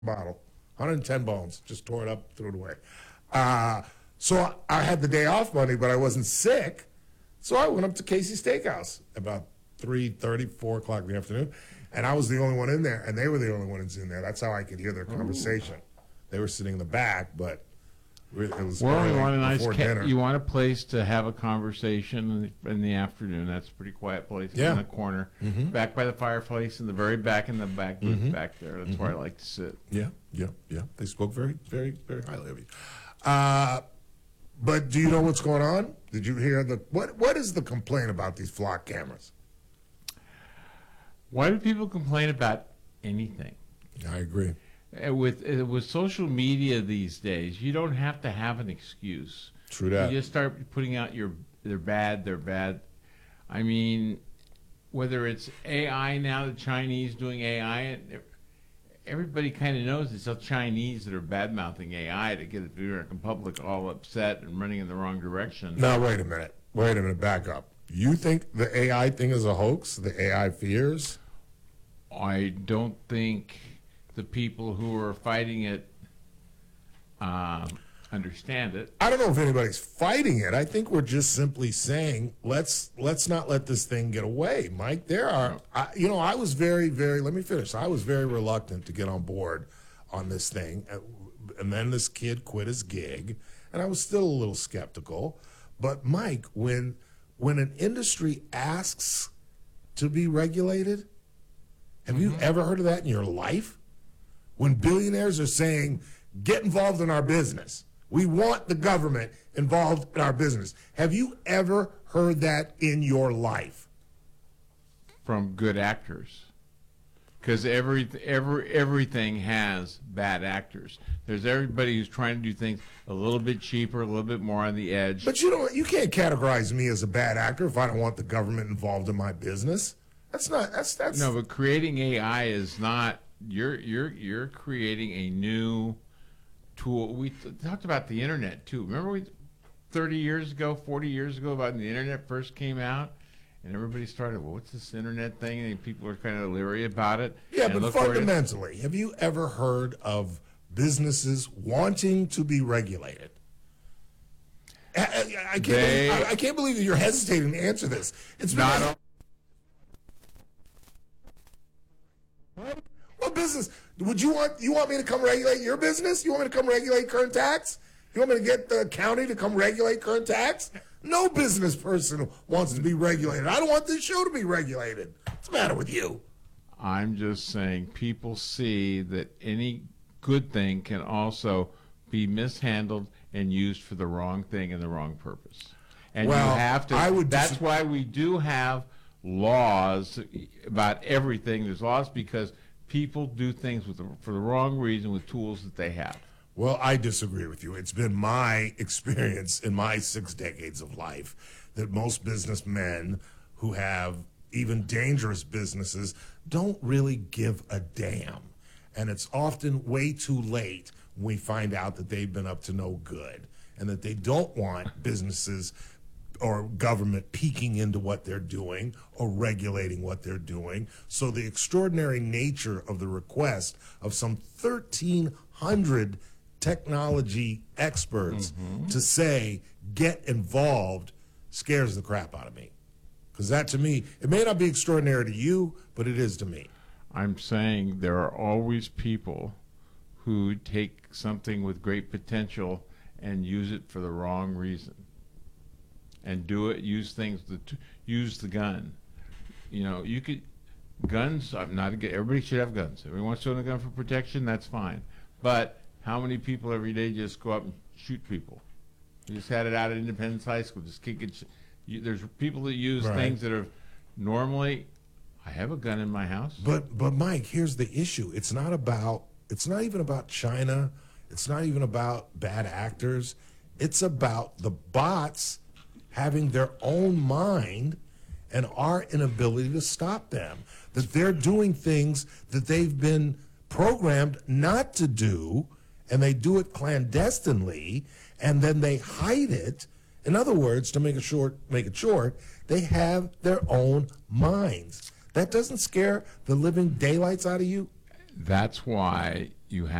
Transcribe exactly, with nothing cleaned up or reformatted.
bottle, one hundred ten bones, just tore it up, threw it away. Uh, so I had the day off Monday, but I wasn't sick. So I went up to Casey's Steakhouse about three thirty, four o'clock in the afternoon, and I was the only one in there, and they were the only ones in there. That's how I could hear their conversation. Ooh. They were sitting in the back, but it was well, early you want a nice before ca- dinner. You want a place to have a conversation in the, in the afternoon. That's a pretty quiet place Yeah. in the corner, mm-hmm. back by the fireplace, in the very back in the back booth Mm-hmm. back there. That's mm-hmm. where I like to sit. Yeah, yeah, yeah. They spoke very, very, very highly of you. Uh, but do you know what's going on? Did you hear the what? What is the complaint about these flock cameras? Why do people complain about anything? I agree. Uh, With uh, with social media these days, you don't have to have an excuse. True that. You just start putting out your they're bad, they're bad. I mean, whether it's A I now, the Chinese doing A I, everybody kind of knows it's the Chinese that are bad mouthing A I to get the American public all upset and running in the wrong direction. Now wait a minute. Wait a minute. Back up. You think the A I thing is a hoax? The A I fears? I don't think the people who are fighting it um, understand it. I don't know if anybody's fighting it. I think we're just simply saying let's let's not let this thing get away, Mike. There are, I, you know, I was very, very. Let me finish. I was very reluctant to get on board on this thing, and then this kid quit his gig, and I was still a little skeptical. But Mike, when when an industry asks to be regulated, have mm-hmm. you ever heard of that in your life? When billionaires are saying, get involved in our business. We want the government involved in our business. Have you ever heard that in your life? From good actors. Because every, every, everything has bad actors. There's everybody who's trying to do things a little bit cheaper, a little bit more on the edge. But you don't, you can't categorize me as a bad actor if I don't want the government involved in my business. That's not, that's, that's. No, but creating A I is not, you're, you're, you're creating a new tool. We th- talked about the internet too. Remember we, thirty years ago, forty years ago, about when the internet first came out? And everybody started, well, what's this internet thing? And people are kind of leery about it. Yeah, and but fundamentally, have you ever heard of businesses wanting to be regulated? I, I, I, can't, They, believe, I, I can't believe that you're hesitating to answer this. It's not because, what business? Would you want you want me to come regulate your business? You want me to come regulate current tax? You want me to get the county to come regulate current tax? No business person wants to be regulated. I don't want this show to be regulated. What's the matter with you? I'm just saying people see that any good thing can also be mishandled and used for the wrong thing and the wrong purpose. And well, you have to, I would that's dis- why we do have laws about everything. There's laws because people do things with the, for the wrong reason with tools that they have. Well, I disagree with you. It's been my experience in my six decades of life that most businessmen who have even dangerous businesses don't really give a damn. And it's often way too late when we find out that they've been up to no good and that they don't want businesses or government peeking into what they're doing or regulating what they're doing. So the extraordinary nature of the request of some thirteen hundred technology experts mm-hmm. to say, get involved, scares the crap out of me. Because that, to me, it may not be extraordinary to you, but it is to me. I'm saying there are always people who take something with great potential and use it for the wrong reason. And do it, use things, to, use the gun. You know, you could, guns, I'm not, everybody should have guns. Everyone wants to own a gun for protection, that's fine. But how many people every day just go up and shoot people? We just had it out at Independence High School, just kick it. You, there's people that use right. things that are normally, I have a gun in my house. But, but Mike, here's the issue. It's not about, it's not even about China. It's not even about bad actors. It's about the bots having their own mind and our inability to stop them. That they're doing things that they've been programmed not to do, and they do it clandestinely, and then they hide it. In other words, to make it short, make it short, they have their own minds. That doesn't scare the living daylights out of you? That's why you